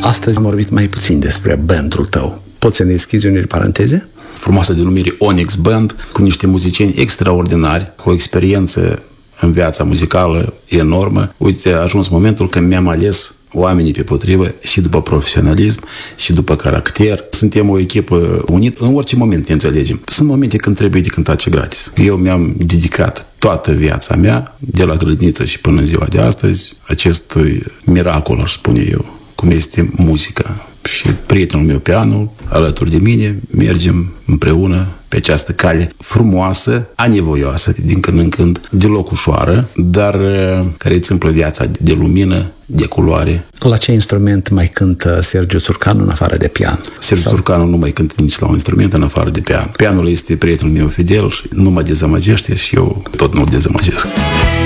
Astăzi am vorbit mai puțin despre bandul tău. Poți să ne deschizi unele paranteze? Frumoasă denumire Onyx Band, cu niște muzicieni extraordinari, cu o experiență în viața muzicală enormă. Uite, a ajuns momentul când mi-am ales oamenii pe potrivă și după profesionalism și după caracter. Suntem o echipă unită, în orice moment ne înțelegem. Sunt momente când trebuie de cântat și gratis. Eu mi-am dedicat toată viața mea, de la grădiniță și până în ziua de astăzi, acestui miracol, aș spune eu, cum este muzica. Și prietenul meu pianul, alături de mine, mergem împreună pe această cale frumoasă, anevoioasă, din când în când, deloc ușoară, dar care îți umple viața de lumină, de culoare. La ce instrument mai cântă Sergiu Țurcanu în afară de pian? Sergiu Țurcanu nu mai cântă nici la un instrument în afară de pian. Pianul este prietenul meu fidel și nu mă dezamăgește și eu tot nu-l dezamăgesc.